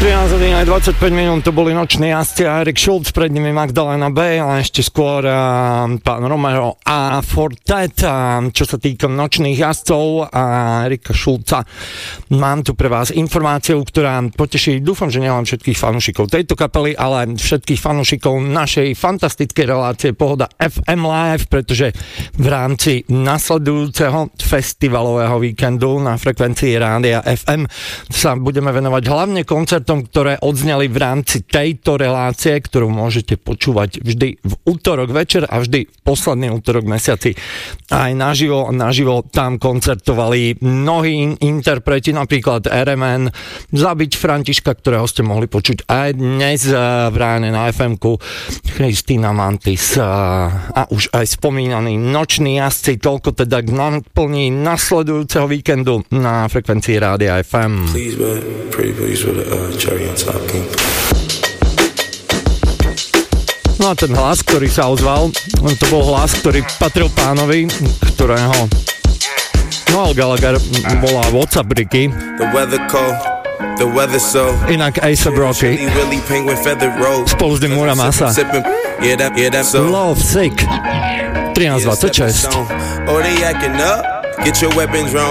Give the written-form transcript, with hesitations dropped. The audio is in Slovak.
13 hodín aj 25 minút, to boli noční jazdci a Erik Schulz, pred nimi Magdalena B, a ešte skôr pán Romero a Fortet. Čo sa týka nočných jazdcov a Erika Schulza, mám tu pre vás informáciu, ktorá poteší, dúfam, že nielen všetkých fanúšikov tejto kapely, ale všetkých fanúšikov našej fantastickej relácie Pohoda FM Live, pretože v rámci nasledujúceho festivalového víkendu na frekvencii Rádia FM sa budeme venovať hlavne koncertom, ktoré odzneli v rámci tejto relácie, ktorú môžete počúvať vždy v utorok večer a vždy v posledný utorok mesiaci. Aj naživo tam koncertovali mnohí interpreti, napríklad RMN, Zabiť Františka, ktorého ste mohli počuť aj dnes v ráne na FM-ku, Christina Mantis a už aj spomínaní noční jazdci. Toľko teda k naplní nasledujúceho víkendu na frekvencii Rádia FM. Please, man, pretty please with a cherry on top, king. No a ten hlas, ktorý sa ozval, to bol hlas, ktorý patril pánovi, ktorého Noel Gallagher volá WhatsApp Ricky. Inak A$AP Rocky spolu s Demura Masa. Love Sick 13:26. Get your weapons wrong.